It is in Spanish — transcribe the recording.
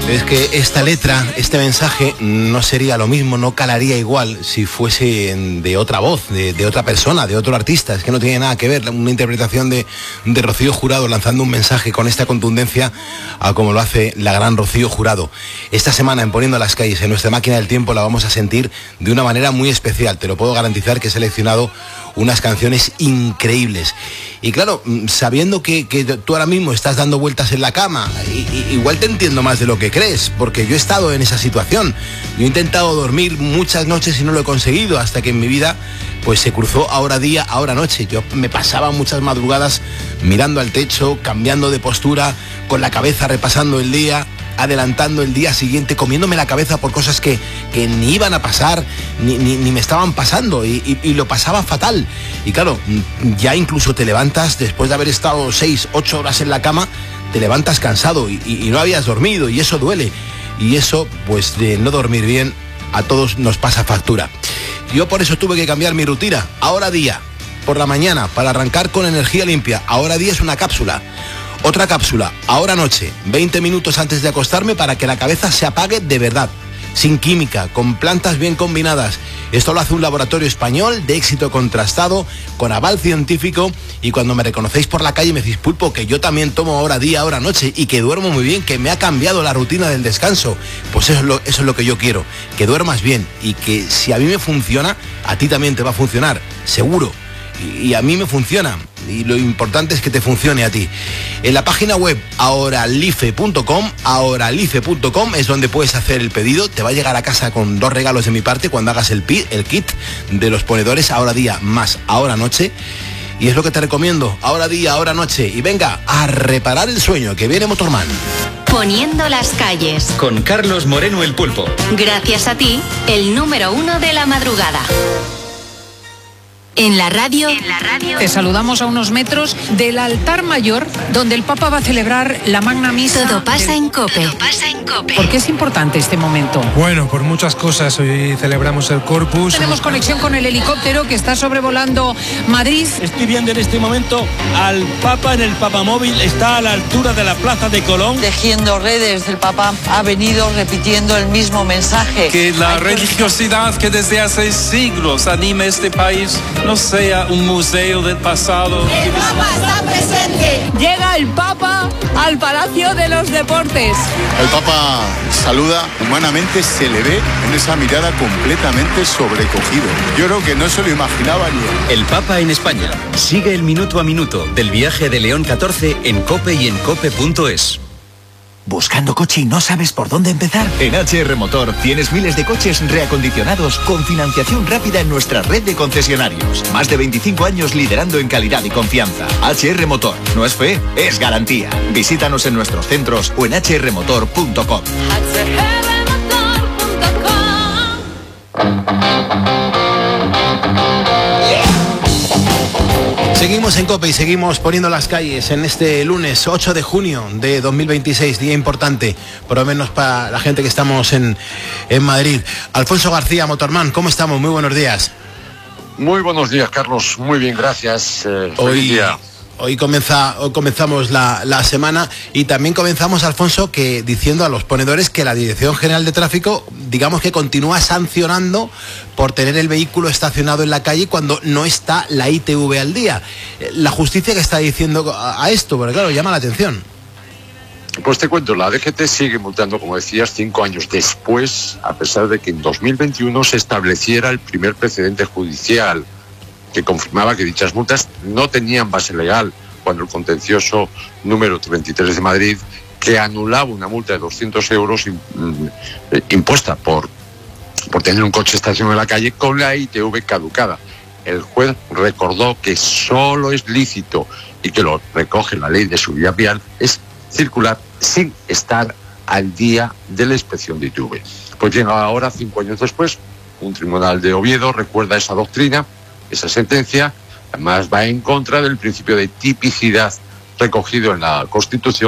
Es que esta letra, este mensaje, no sería lo mismo, no calaría igual si fuese de otra voz, de otra persona, de otro artista. Es que no tiene nada que ver una interpretación de Rocío Jurado lanzando un mensaje con esta contundencia a como lo hace la gran Rocío Jurado. Esta semana en Poniendo las Calles, en nuestra máquina del tiempo, la vamos a sentir de una manera muy especial. Te lo puedo garantizar, que he seleccionado unas canciones increíbles. Y claro, sabiendo que tú ahora mismo estás dando vueltas en la cama, igual te entiendo más de lo que crees, porque yo he estado en esa situación. Yo he intentado dormir muchas noches y no lo he conseguido, hasta que en mi vida pues se cruzó ahora día, ahora noche. Yo me pasaba muchas madrugadas mirando al techo, cambiando de postura, con la cabeza repasando el día, adelantando el día siguiente, comiéndome la cabeza por cosas que ni iban a pasar, ni me estaban pasando, y lo pasaba fatal. Y claro, ya incluso te levantas, después de haber estado 6, 8 horas en la cama, te levantas cansado y no habías dormido, y eso duele. Y eso, pues de no dormir bien, a todos nos pasa factura. Yo por eso tuve que cambiar mi rutina. Ahora día, por la mañana, para arrancar con energía limpia. Ahora día es una cápsula. Otra cápsula, ahora noche, 20 minutos antes de acostarme, para que la cabeza se apague de verdad, sin química, con plantas bien combinadas. Esto lo hace un laboratorio español de éxito contrastado, con aval científico, y cuando me reconocéis por la calle me decís: Pulpo, que yo también tomo ahora día, ahora noche, y que duermo muy bien, que me ha cambiado la rutina del descanso. Pues eso es lo que yo quiero, que duermas bien, y que si a mí me funciona, a ti también te va a funcionar, seguro. Y a mí me funciona, y lo importante es que te funcione a ti. En la página web ahoralife.com es donde puedes hacer el pedido. Te va a llegar a casa con 2 regalos de mi parte cuando hagas el kit de los ponedores ahora día más ahora noche. Y es lo que te recomiendo, ahora día, ahora noche. Y venga, a reparar el sueño, que viene Motorman. Poniendo las calles. Con Carlos Moreno, el Pulpo. Gracias a ti, el número 1 de la madrugada. En la radio. Te saludamos a unos metros del altar mayor, donde el Papa va a celebrar la Magna Misa. Todo pasa en COPE. ¿Por qué es importante este momento? Bueno, por muchas cosas. Hoy celebramos el Corpus. Tenemos conexión con el helicóptero que está sobrevolando Madrid. Estoy viendo en este momento al Papa en el Papamóvil. Está a la altura de la Plaza de Colón. Tejiendo redes, el Papa ha venido repitiendo el mismo mensaje. Que la religiosidad que desde hace siglos anima este país no sea un museo del pasado. El Papa está presente. Llega el Papa al Palacio de los Deportes. El Papa saluda, humanamente se le ve en esa mirada completamente sobrecogido. Yo creo que no se lo imaginaba ni él. El Papa en España. Sigue el minuto a minuto del viaje de León XIV en COPE y en cope.es. ¿Buscando coche y no sabes por dónde empezar? En HR Motor tienes miles de coches reacondicionados con financiación rápida en nuestra red de concesionarios. Más de 25 años liderando en calidad y confianza. HR Motor. No es fe, es garantía. Visítanos en nuestros centros o en hrmotor.com. Seguimos en COPE y seguimos poniendo las calles en este lunes 8 de junio de 2026, día importante, por lo menos para la gente que estamos en Madrid. Alfonso García, Motorman, ¿cómo estamos? Muy buenos días. Muy buenos días, Carlos. Muy bien, gracias. Feliz día. Hoy comenzamos la semana, y también comenzamos, Alfonso, que diciendo a los ponedores que la Dirección General de Tráfico, digamos que continúa sancionando por tener el vehículo estacionado en la calle cuando no está la ITV al día. La justicia, que está diciendo a esto, porque claro, llama la atención. Pues te cuento, la DGT sigue multando, como decías, 5 años después, a pesar de que en 2021 se estableciera el primer precedente judicial que confirmaba que dichas multas no tenían base legal, cuando el contencioso número 33 de Madrid, que anulaba una multa de 200 euros impuesta por tener un coche estacionado en la calle con la ITV caducada. El juez recordó que solo es lícito, y que lo recoge la ley de seguridad vial, es circular sin estar al día de la inspección de ITV. Pues bien, ahora, 5 años después, un tribunal de Oviedo recuerda esa doctrina. Esa sentencia además va en contra del principio de tipicidad recogido en la Constitución